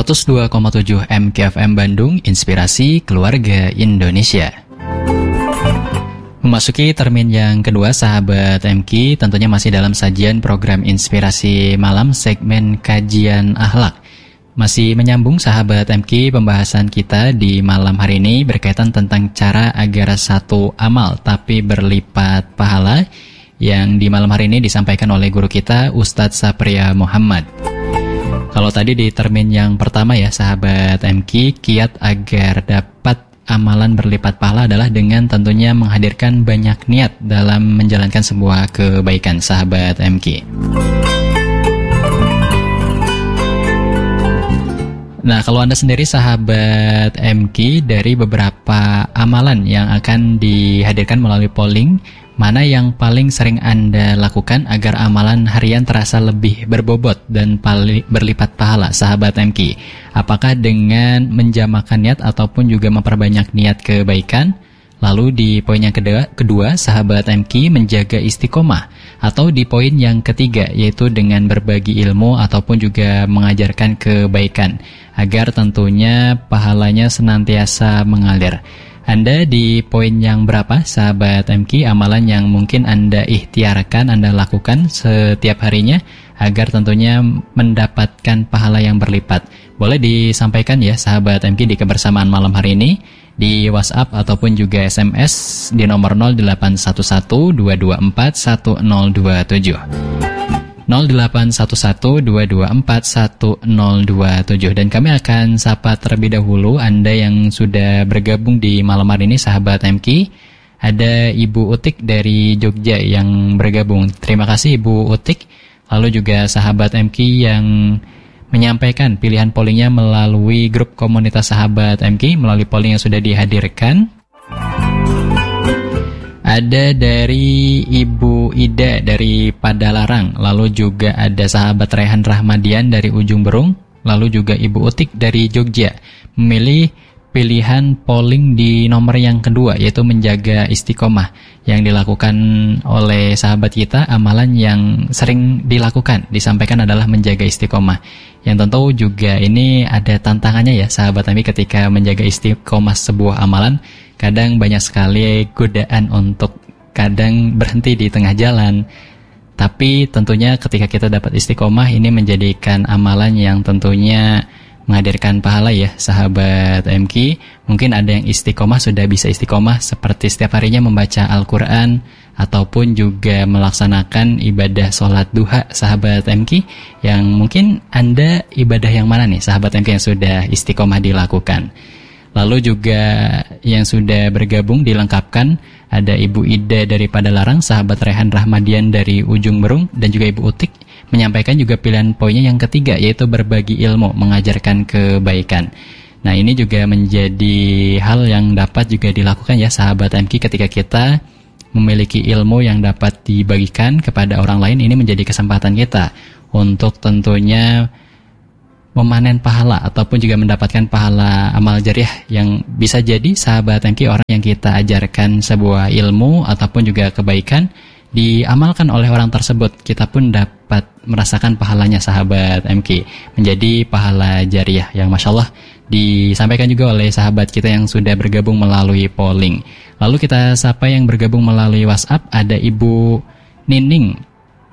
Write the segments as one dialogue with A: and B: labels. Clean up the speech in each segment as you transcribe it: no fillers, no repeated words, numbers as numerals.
A: 102,7 MKFM Bandung, Inspirasi Keluarga Indonesia. Memasuki termin yang kedua, sahabat MK, tentunya masih dalam sajian program Inspirasi Malam segmen Kajian Akhlak. Masih menyambung sahabat MK, pembahasan kita di malam hari ini berkaitan tentang cara agar satu amal tapi berlipat pahala, yang di malam hari ini disampaikan oleh guru kita Ustadz Sapria Muhammad. Kalau tadi di termin yang pertama ya sahabat MK, kiat agar dapat amalan berlipat pahala adalah dengan tentunya menghadirkan banyak niat dalam menjalankan sebuah kebaikan sahabat MK. Nah, kalau Anda sendiri sahabat MK, dari beberapa amalan yang akan dihadirkan melalui polling, mana yang paling sering Anda lakukan agar amalan harian terasa lebih berbobot dan berlipat pahala sahabat MK? Apakah dengan menjamakan niat ataupun juga memperbanyak niat kebaikan? Lalu di poin yang kedua sahabat MK, menjaga istiqomah. Atau di poin yang ketiga, yaitu dengan berbagi ilmu ataupun juga mengajarkan kebaikan, agar tentunya pahalanya senantiasa mengalir. Anda di poin yang berapa sahabat MK, amalan yang mungkin Anda ikhtiarkan, Anda lakukan setiap harinya agar tentunya mendapatkan pahala yang berlipat? Boleh disampaikan ya sahabat MK di kebersamaan malam hari ini di WhatsApp ataupun juga SMS di nomor 0811-224-1027. 0811-224-1027. Dan kami akan sapa terlebih dahulu Anda yang sudah bergabung di malam hari ini sahabat MK. Ada Ibu Utik dari Jogja yang bergabung. Terima kasih Ibu Utik. Lalu juga sahabat MK yang menyampaikan pilihan pollingnya melalui grup komunitas sahabat MK, melalui polling yang sudah dihadirkan. Ada dari Ibu Ida dari Padalarang, lalu juga ada sahabat Rehan Rahmadian dari Ujung Berung, lalu juga Ibu Utik dari Jogja memilih pilihan polling di nomor yang kedua, yaitu menjaga istiqomah, yang dilakukan oleh sahabat kita. Amalan yang sering dilakukan, disampaikan adalah menjaga istiqomah, yang tentu juga ini ada tantangannya ya sahabat kami ketika menjaga istiqomah sebuah amalan. Kadang banyak sekali godaan untuk kadang berhenti di tengah jalan. Tapi tentunya ketika kita dapat istiqomah, ini menjadikan amalan yang tentunya menghadirkan pahala ya sahabat MK. Mungkin ada yang istiqomah sudah bisa istiqomah seperti setiap harinya membaca Al-Quran ataupun juga melaksanakan ibadah sholat duha sahabat MK. Yang mungkin Anda ibadah yang mana nih sahabat MK yang sudah istiqomah dilakukan? Lalu juga yang sudah bergabung dilengkapkan, ada Ibu Ida dari Padalarang, sahabat Rehan Rahmadian dari Ujung Berung, dan juga Ibu Utik menyampaikan juga pilihan poinnya yang ketiga, yaitu berbagi ilmu, mengajarkan kebaikan. Nah, ini juga menjadi hal yang dapat juga dilakukan ya sahabat MK, ketika kita memiliki ilmu yang dapat dibagikan kepada orang lain. Ini menjadi kesempatan kita untuk tentunya memanen pahala ataupun juga mendapatkan pahala amal jariah, yang bisa jadi sahabat MK orang yang kita ajarkan sebuah ilmu ataupun juga kebaikan diamalkan oleh orang tersebut, kita pun dapat merasakan pahalanya sahabat MK, menjadi pahala jariah yang Masya Allah disampaikan juga oleh sahabat kita yang sudah bergabung melalui polling. Lalu kita sapa yang bergabung melalui WhatsApp, ada Ibu Nining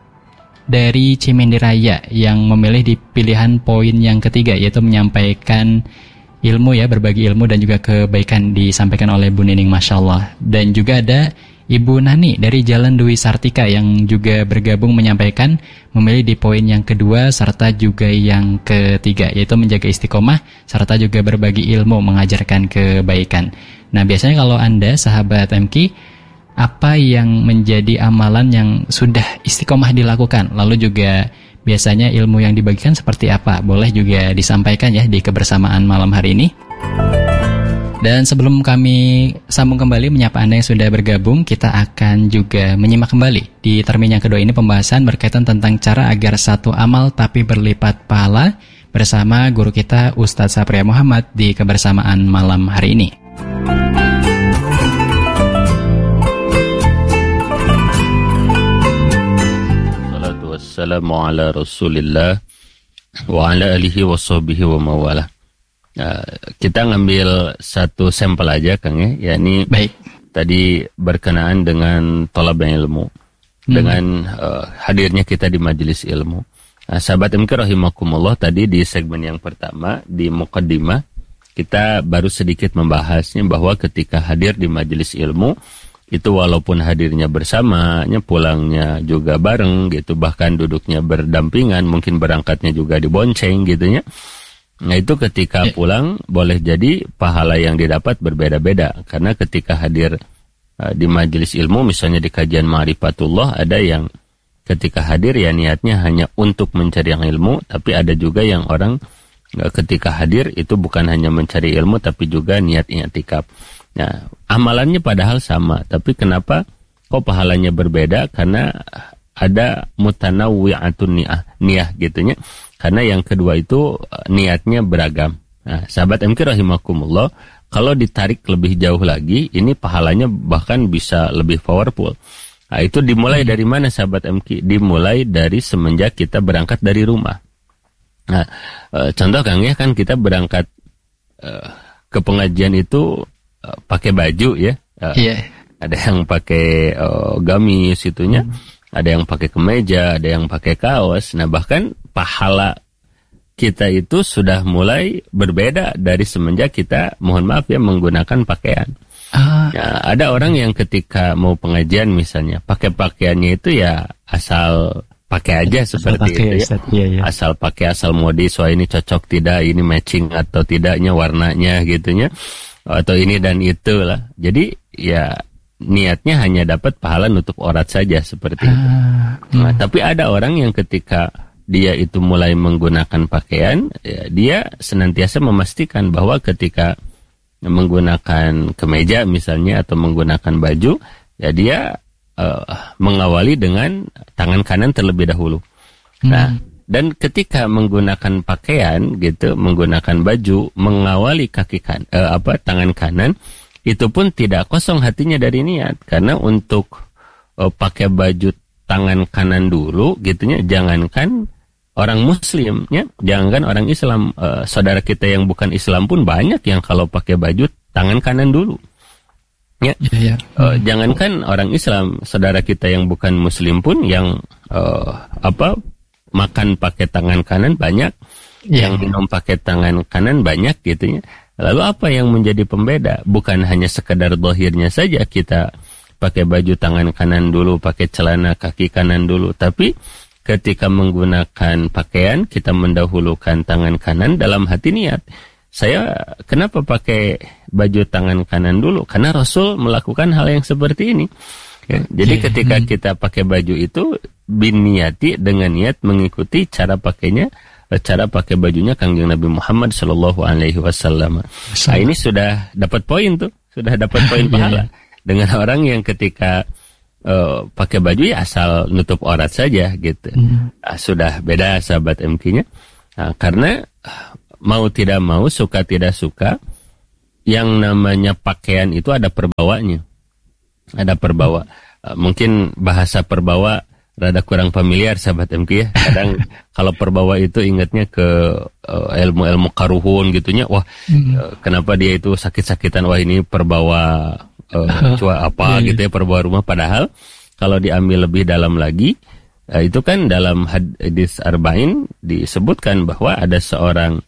A: dari Cimindi Raya yang memilih di pilihan poin yang ketiga, yaitu menyampaikan ilmu ya, berbagi ilmu dan juga kebaikan, disampaikan oleh Bu Nining Masya Allah. Dan juga ada Ibu Nani dari Jalan Dwi Sartika yang juga bergabung menyampaikan memilih di poin yang kedua serta juga yang ketiga, yaitu menjaga istiqomah serta juga berbagi ilmu, mengajarkan kebaikan. Nah, biasanya kalau Anda sahabat MK, apa yang menjadi amalan yang sudah istiqomah dilakukan? Lalu juga biasanya ilmu yang dibagikan seperti apa? Boleh juga disampaikan ya di kebersamaan malam hari ini. Dan sebelum kami sambung kembali menyapa Anda yang sudah bergabung, kita akan juga menyimak kembali di termin yang kedua ini pembahasan berkaitan tentang cara agar satu amal tapi berlipat pahala bersama guru kita Ustadz Sapria Muhammad di kebersamaan malam hari ini.
B: Wassalamu ala rasulillah wa ala alihi wa sahbihi wa mawalah. Kita ngambil satu sampel aja Kang ya, yakni
A: Baik.
B: tadi berkenaan dengan thalab ilmu, dengan hadirnya kita di majelis ilmu. Sahabat MK rahimakumullah, tadi di segmen yang pertama di muqaddimah kita baru sedikit membahasnya bahwa ketika hadir di majelis ilmu itu walaupun hadirnya bersamanya, pulangnya juga bareng gitu, bahkan duduknya berdampingan, mungkin berangkatnya juga dibonceng gitu ya. Nah itu ketika pulang boleh jadi pahala yang didapat berbeda-beda, karena ketika hadir di majelis ilmu misalnya di kajian ma'rifatullah, ada yang ketika hadir ya niatnya hanya untuk mencari ilmu, tapi ada juga yang orang ketika hadir itu bukan hanya mencari ilmu tapi juga niat i'tikaf. Nah amalannya padahal sama, tapi kenapa kok pahalanya berbeda? Karena ada mutanawwi'atun niyah gitunya. Karena yang kedua itu niatnya beragam. Nah, sahabat MK rahimakumullah, kalau ditarik lebih jauh lagi, ini pahalanya bahkan bisa lebih powerful. Nah, itu dimulai dari mana sahabat MK? Dimulai dari semenjak kita berangkat dari rumah. Nah, contoh Kang ya, kan kita berangkat ke pengajian itu pakai baju ya. Ada yang pakai gamis itunya. Ada yang pakai kemeja, ada yang pakai kaos. Nah bahkan pahala kita itu sudah mulai berbeda dari semenjak kita, mohon maaf ya, menggunakan pakaian. Nah, ada orang yang ketika mau pengajian misalnya, pakai pakaiannya itu ya asal pakai aja seperti itu ya. Asal pakai, asal modis, wah ini cocok tidak, ini matching atau tidaknya warnanya gitunya. Atau ini dan itu lah. Jadi ya niatnya hanya dapat pahala nutup aurat saja seperti itu. Nah, tapi ada orang yang ketika dia itu mulai menggunakan pakaian, ya, dia senantiasa memastikan bahwa ketika menggunakan kemeja misalnya atau menggunakan baju, ya dia mengawali dengan tangan kanan terlebih dahulu. Nah, dan ketika menggunakan pakaian gitu, menggunakan baju, mengawali tangan kanan, itu pun tidak kosong hatinya dari niat, karena untuk pakai baju tangan kanan dulu gitunya, jangankan orang muslim ya, jangankan orang Islam, saudara kita yang bukan Islam pun banyak yang kalau pakai baju tangan kanan dulu ya. Jangankan orang Islam, saudara kita yang bukan muslim pun yang makan pakai tangan kanan banyak, yang minum pakai tangan kanan banyak gitu ya. Lalu apa yang menjadi pembeda? Bukan hanya sekedar zahirnya saja kita pakai baju tangan kanan dulu, pakai celana kaki kanan dulu, tapi ketika menggunakan pakaian kita mendahulukan tangan kanan dalam hati niat. Saya kenapa pakai baju tangan kanan dulu? Karena Rasul melakukan hal yang seperti ini. Ya, jadi ketika kita pakai baju itu biniyati, dengan niat mengikuti cara pakainya, cara pakai bajunya Kangjeng Nabi Muhammad Shallallahu Alaihi Wasallam. Nah ini sudah dapat poin tuh, sudah dapat poin pahala. Dengan orang yang ketika pakai baju ya asal nutup aurat saja gitu, sudah beda sahabat MK-nya. Nah, karena mau tidak mau, suka tidak suka, yang namanya pakaian itu ada perbawanya, ada perbawa. Mungkin bahasa perbawa rada kurang familiar sahabat MK ya. Kadang kalau perbawa itu ingatnya ke ilmu-ilmu karuhun gitunya. Wah, kenapa dia itu sakit-sakitan? Wah, ini perbawa gitu ya, perbawa rumah. Padahal kalau diambil lebih dalam lagi, itu kan dalam hadis arba'in disebutkan bahwa ada seorang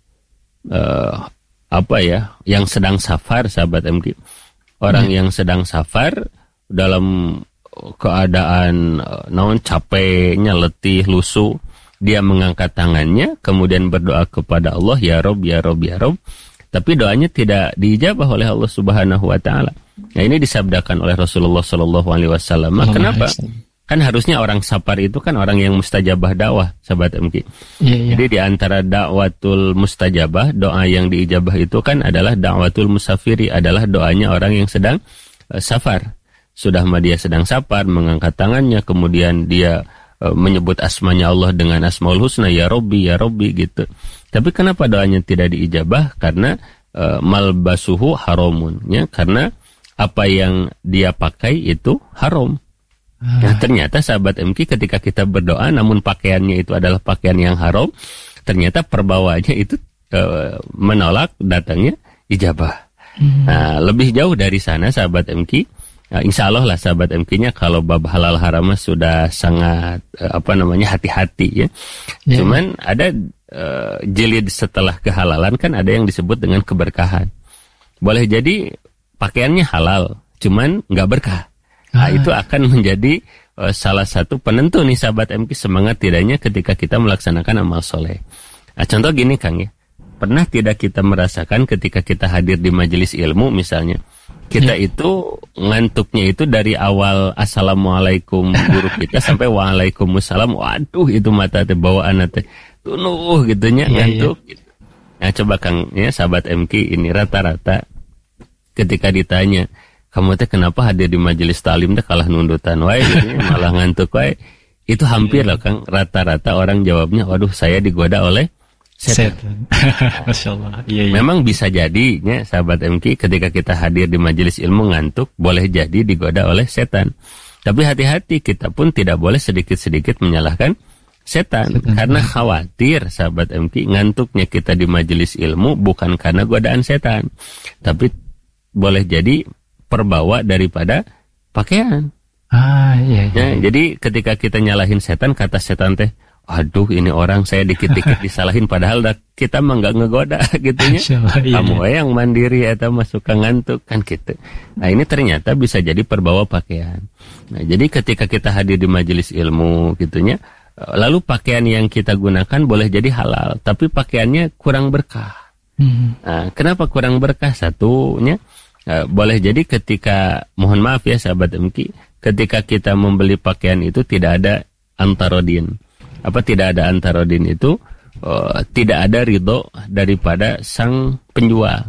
B: yang sedang safar sahabat MK. Orang yang sedang safar dalam keadaan capeknya, letih, lusuh, dia mengangkat tangannya kemudian berdoa kepada Allah, ya Rob, ya Rob, ya Rob, tapi doanya tidak diijabah oleh Allah Subhanahu wa taala. Nah, ini disabdakan oleh Rasulullah sallallahu alaihi wasallam. Kenapa? Kan harusnya orang safar itu kan orang yang mustajabah dakwah, sahabat MK. Jadi di antara dakwatul mustajabah, doa yang diijabah itu kan adalah dakwatul musafiri, adalah doanya orang yang sedang safar. Sudah dia sedang safar, mengangkat tangannya, kemudian dia menyebut asmanya Allah dengan Asmaul Husna, ya Robbi, ya Robbi gitu. Tapi kenapa doanya tidak diijabah? Karena malbasuhu haramun, ya, karena apa yang dia pakai itu haram. Nah, ternyata sahabat MK ketika kita berdoa namun pakaiannya itu adalah pakaian yang haram, ternyata perbawaannya itu menolak datangnya ijabah. Nah, lebih jauh dari sana sahabat MQ, insya Allah lah sahabat MQ-nya kalau bab halal haram sudah sangat hati-hati ya. Cuman ada jilid setelah kehalalan kan ada yang disebut dengan keberkahan. Boleh jadi pakaiannya halal, cuman nggak berkah. Nah, itu akan menjadi salah satu penentu nih sahabat MQ semangat tidaknya ketika kita melaksanakan amal soleh. Nah, contoh gini Kang ya, pernah tidak kita merasakan ketika kita hadir di majelis ilmu misalnya, kita itu ngantuknya itu dari awal assalamualaikum guru kita sampai waalaikumsalam, waduh itu mata teh bawaan teh tunuh gitunya ngantuk. Gitu. Nah coba Kang ya sahabat MQ ini rata-rata ketika ditanya, kamu teh kenapa hadir di majelis taklim teh kalah nundutan wae gitu, malah ngantuk wae. Itu hampir lah Kang, rata-rata orang jawabnya, waduh saya digoda oleh setan.
A: Masya Allah.
B: Memang bisa jadinya sahabat MQ ketika kita hadir di majelis ilmu ngantuk, boleh jadi digoda oleh setan. Tapi hati-hati, kita pun tidak boleh sedikit-sedikit menyalahkan setan. Karena khawatir sahabat MQ ngantuknya kita di majelis ilmu bukan karena godaan setan, tapi boleh jadi perbawa daripada pakaian. Ya, jadi ketika kita nyalahin setan, kata setan teh, aduh ini orang saya dikit-dikit disalahin padahal kita mah nggak ngegoda gitunya. Kamu yang mandiri atau masuk ke ngantuk kan gitu. Nah ini ternyata bisa jadi perbawa pakaian. Nah jadi ketika kita hadir di majelis ilmu gitunya, lalu pakaian yang kita gunakan boleh jadi halal, tapi pakaiannya kurang berkah. Nah, kenapa kurang berkah? Satunya boleh jadi ketika, mohon maaf ya sahabat MQ, ketika kita membeli pakaian itu tidak ada antarodin. Tidak ada antarodin itu tidak ada ridho daripada sang penjual.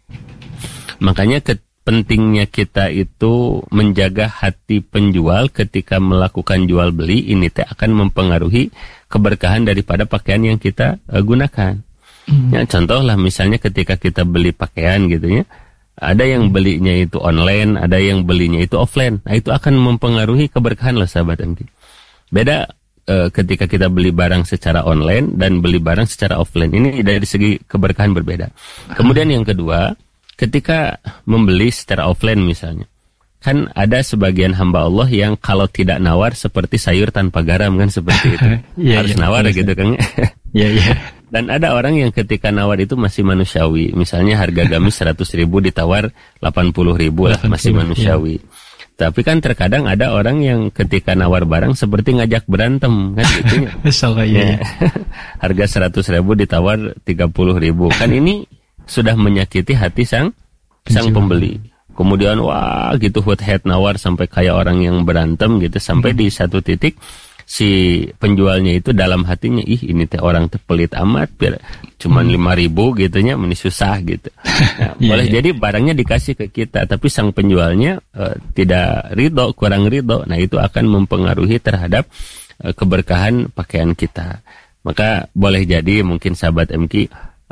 B: Makanya pentingnya kita itu menjaga hati penjual ketika melakukan jual beli, ini akan mempengaruhi keberkahan daripada pakaian yang kita gunakan. Ya, contoh lah misalnya ketika kita beli pakaian gitu ya, ada yang belinya itu online, ada yang belinya itu offline. Nah itu akan mempengaruhi keberkahan loh sahabat MQ. Beda ketika kita beli barang secara online dan beli barang secara offline. Ini dari segi keberkahan berbeda. Kemudian yang kedua, ketika membeli secara offline misalnya, kan ada sebagian hamba Allah yang kalau tidak nawar seperti sayur tanpa garam kan seperti itu. Harus nawar gitu kan. Dan ada orang yang ketika nawar itu masih manusiawi. Misalnya harga gamis 100.000 ditawar 80.000 lah, masih manusiawi. Tapi kan terkadang ada orang yang ketika nawar barang seperti ngajak berantem kan gitu ya. Harga 100.000 ditawar 30.000. Kan ini sudah menyakiti hati sang pembeli. Kemudian wah gitu head nawar sampai kayak orang yang berantem gitu, sampai di satu titik si penjualnya itu dalam hatinya, ini teh orang teh pelit amat, biar cuman 5.000 gitunya, ini susah gitu. Nah, boleh jadi barangnya dikasih ke kita, tapi sang penjualnya tidak ridho, kurang ridho. Nah itu akan mempengaruhi terhadap keberkahan pakaian kita. Maka boleh jadi mungkin sahabat MQ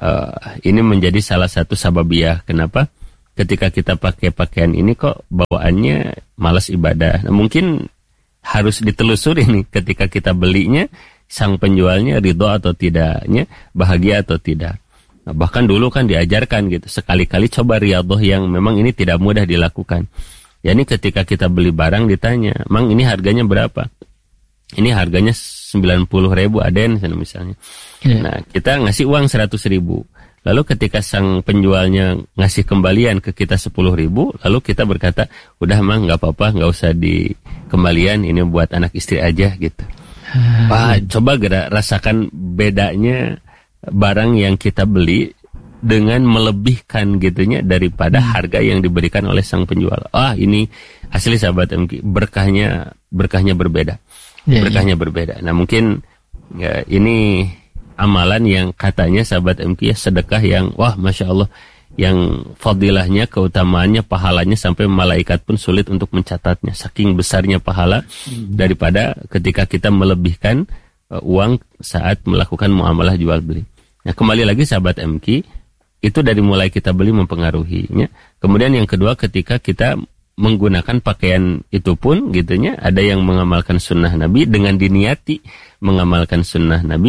B: ini menjadi salah satu sababiyah kenapa ketika kita pakai pakaian ini kok bawaannya malas ibadah. Nah, mungkin harus ditelusuri nih ketika kita belinya, sang penjualnya ridho atau tidaknya, bahagia atau tidak. Nah, bahkan dulu kan diajarkan gitu, sekali-kali coba riyadhah yang memang ini tidak mudah dilakukan. Ya ini ketika kita beli barang ditanya, Mang ini harganya berapa? Ini harganya 90.000 aden misalnya. Nah kita ngasih uang 100.000. Lalu ketika sang penjualnya ngasih kembalian ke kita 10.000, lalu kita berkata, udah Mang nggak apa-apa, nggak usah dikembalian, ini buat anak istri aja gitu. Wah, coba rasakan bedanya barang yang kita beli dengan melebihkan gitunya daripada harga yang diberikan oleh sang penjual. Ini asli sahabat MQ, berkahnya berbeda. Berkahnya berbeda. Nah mungkin ya, ini amalan yang katanya sahabat MQ sedekah yang wah Masya Allah, yang fadilahnya, keutamaannya, pahalanya sampai malaikat pun sulit untuk mencatatnya, saking besarnya pahala daripada ketika kita melebihkan uang saat melakukan muamalah jual beli. Nah kembali lagi sahabat MQ, itu dari mulai kita beli mempengaruhinya. Kemudian yang kedua, ketika kita menggunakan pakaian itu pun gitunya, ada yang mengamalkan sunnah Nabi dengan diniati mengamalkan sunnah Nabi,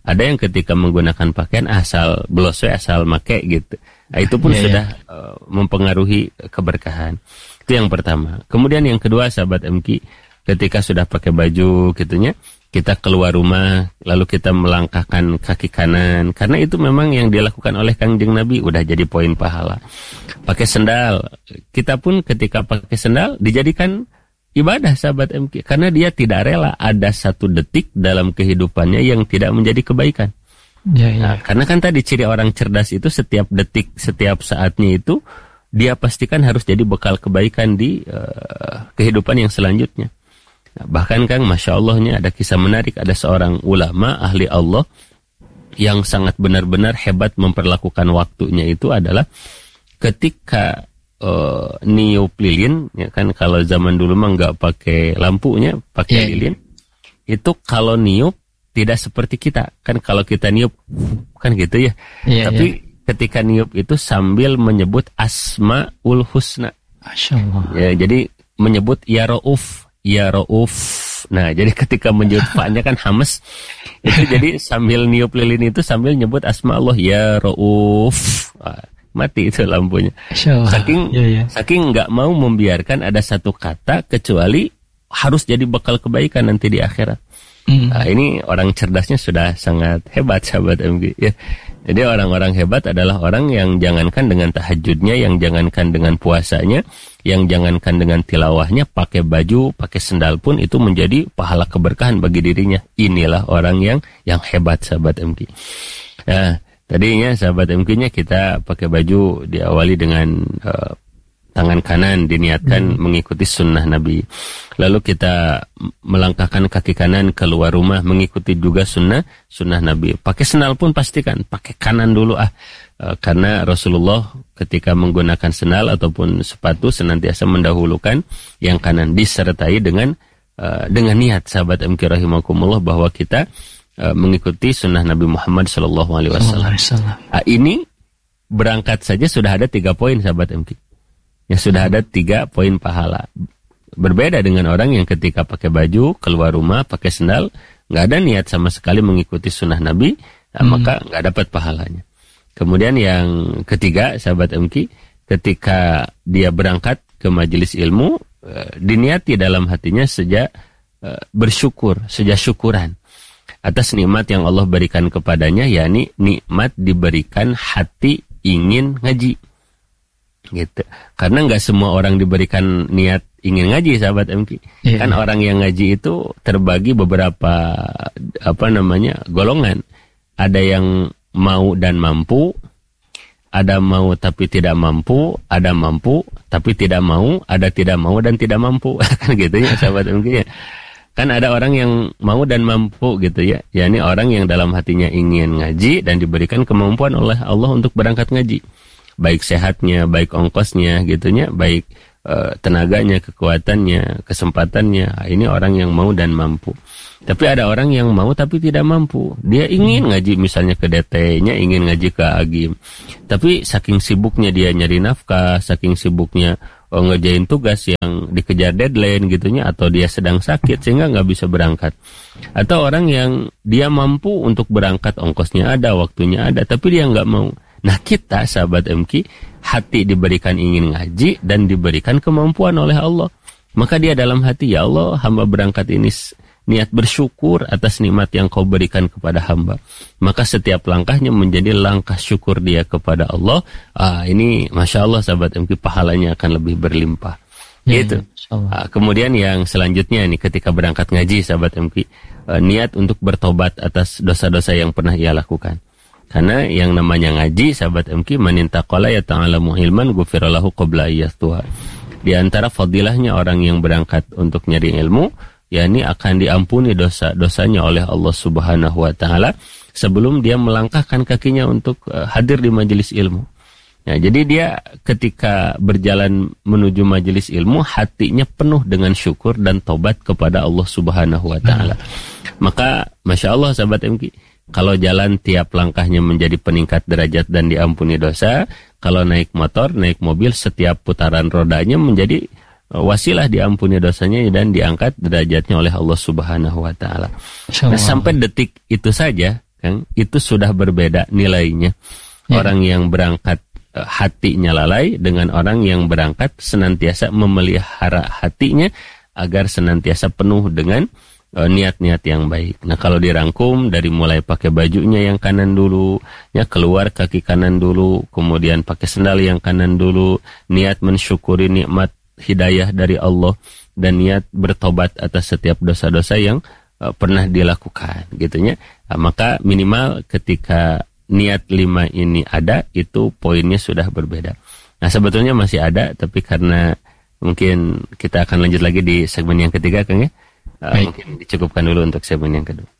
B: Ada yang ketika menggunakan pakaian asal bloswe, asal make gitu. Nah, itu pun sudah mempengaruhi keberkahan. Itu yang pertama. Kemudian yang kedua, sahabat MQ, ketika sudah pakai baju gitunya, kita keluar rumah, lalu kita melangkahkan kaki kanan. Karena itu memang yang dilakukan oleh Kangjeng Nabi, udah jadi poin pahala. Pakai sendal, kita pun ketika pakai sendal dijadikan ibadah, sahabat MQ, karena dia tidak rela ada satu detik dalam kehidupannya yang tidak menjadi kebaikan. Nah, karena kan tadi ciri orang cerdas itu setiap detik, setiap saatnya itu dia pastikan harus jadi bekal kebaikan di kehidupan yang selanjutnya. Nah, bahkan Kang, Masya Allahnya ada kisah menarik, ada seorang ulama ahli Allah yang sangat benar-benar hebat memperlakukan waktunya. Itu adalah ketika niup lilin, ya kan, kalau zaman dulu mah nggak pakai lampunya, pakai lilin. Itu kalau niup tidak seperti kita, kan kalau kita niup kan gitu ya. Tapi ketika niup itu sambil menyebut Asmaul Husna. Masya Allah. Ya, jadi menyebut ya Rauf, ya Rauf. Nah, jadi ketika menyebut fa-nya kan hames, itu jadi sambil niup lilin itu sambil nyebut asma Allah, ya Rauf. Mati itu lampunya. Saking nggak mau membiarkan ada satu kata kecuali harus jadi bekal kebaikan nanti di akhirat. Nah, ini orang cerdasnya sudah sangat hebat, sahabat MG. Ya. Jadi orang-orang hebat adalah orang yang jangankan dengan tahajudnya, yang jangankan dengan puasanya, yang jangankan dengan tilawahnya, pakai baju, pakai sendal pun itu menjadi pahala keberkahan bagi dirinya. Inilah orang yang hebat, sahabat MG. Nah, tadinya sahabat MQ-nya kita pakai baju diawali dengan tangan kanan, diniatkan mengikuti sunnah Nabi. Lalu kita melangkahkan kaki kanan keluar rumah, mengikuti juga sunnah Nabi. Pakai sendal pun pastikan pakai kanan dulu karena Rasulullah ketika menggunakan sendal ataupun sepatu senantiasa mendahulukan yang kanan, disertai dengan niat, sahabat MQ rahimakumullah, bahwa kita mengikuti sunnah Nabi Muhammad SAW. Ini berangkat saja sudah ada 3 poin, sahabat MQ. Ya, sudah ada 3 poin pahala. Berbeda dengan orang yang ketika pakai baju keluar rumah pakai sendal, nggak ada niat sama sekali mengikuti sunnah Nabi, maka nggak dapat pahalanya. Kemudian yang ketiga, sahabat MQ, ketika dia berangkat ke majelis ilmu, diniati dalam hatinya sejak bersyukur, sejak syukuran atas nikmat yang Allah berikan kepadanya, yakni nikmat diberikan hati ingin ngaji, gitu. Karena nggak semua orang diberikan niat ingin ngaji, sahabat MQ. Kan orang yang ngaji itu terbagi beberapa golongan. Ada yang mau dan mampu, ada mau tapi tidak mampu, ada mampu tapi tidak mau, ada tidak mau dan tidak mampu. Kan gitu ya, sahabat MQ. Kan ada orang yang mau dan mampu gitu ya. Yakni orang yang dalam hatinya ingin ngaji dan diberikan kemampuan oleh Allah untuk berangkat ngaji. Baik sehatnya, baik ongkosnya gitunya, baik tenaganya, kekuatannya, kesempatannya. Ini orang yang mau dan mampu. Tapi ada orang yang mau tapi tidak mampu. Dia ingin ngaji misalnya ke DT-nya, ingin ngaji ke Agim. Tapi saking sibuknya dia nyari nafkah, saking sibuknya ngerjain tugas yang dikejar deadline gitunya, atau dia sedang sakit sehingga nggak bisa berangkat. Atau orang yang dia mampu untuk berangkat, ongkosnya ada, waktunya ada, tapi dia nggak mau. Nah, kita sahabat MQ, hati diberikan ingin ngaji dan diberikan kemampuan oleh Allah. Maka dia dalam hati, ya Allah, hamba berangkat ini niat bersyukur atas nikmat yang kau berikan kepada hamba. Maka setiap langkahnya menjadi langkah syukur dia kepada Allah. Ini Masya Allah, sahabat MQ, pahalanya akan lebih berlimpah. Gitu. Kemudian yang selanjutnya nih, ketika berangkat ngaji, sahabat MQ, niat untuk bertobat atas dosa-dosa yang pernah ia lakukan. Karena yang namanya ngaji, sahabat MQ, manintaqala ya ta'alamu ilman gufiralahu qabla iyyastuha. Di antara fadilahnya orang yang berangkat untuk nyari ilmu, yakni akan diampuni dosa-dosanya oleh Allah Subhanahu wa taala sebelum dia melangkahkan kakinya untuk hadir di majelis ilmu. Nah, jadi dia ketika berjalan menuju majelis ilmu, hatinya penuh dengan syukur dan tobat kepada Allah Subhanahu wa taala. Maka Masya Allah, sahabat MQ, kalau jalan tiap langkahnya menjadi peningkat derajat dan diampuni dosa. Kalau naik motor, naik mobil, setiap putaran rodanya menjadi wasilah diampuni dosanya dan diangkat derajatnya oleh Allah Subhanahu wa taala. Nah, sampai detik itu saja Kang, itu sudah berbeda nilainya. Orang yang berangkat hatinya lalai dengan orang yang berangkat senantiasa memelihara hatinya agar senantiasa penuh dengan niat-niat yang baik. Nah, kalau dirangkum dari mulai pakai bajunya yang kanan dulu, ya keluar kaki kanan dulu, kemudian pakai sendal yang kanan dulu, niat mensyukuri nikmat hidayah dari Allah dan niat bertobat atas setiap dosa-dosa yang pernah dilakukan, gitunya. Nah, maka minimal ketika niat 5 ini ada, itu poinnya sudah berbeda. Nah, sebetulnya masih ada, tapi karena mungkin kita akan lanjut lagi di segmen yang ketiga, Kang ya. Mungkin dicukupkan dulu untuk segmen yang kedua.